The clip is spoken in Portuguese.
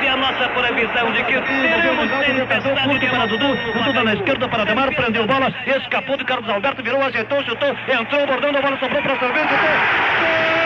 Essa é a nossa previsão de que teremos tempestade para Dudu, Dudu na esquerda para Ademar, prendeu bola, escapou de Carlos Alberto, virou, ajeitou, chutou, entrou, bordando a bola, sobrou para o Sorvete, chutou.